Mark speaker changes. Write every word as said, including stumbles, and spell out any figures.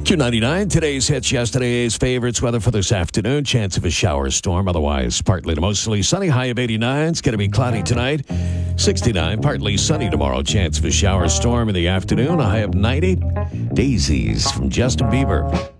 Speaker 1: Q ninety-nine, today's hits, yesterday's favorites, weather for this afternoon. Chance of a shower storm, otherwise partly to mostly sunny. High of eighty-nine. It's going to be cloudy tonight. sixty-nine, partly sunny tomorrow. Chance of a shower storm in the afternoon. A high of ninety. Daisies from Justin Bieber.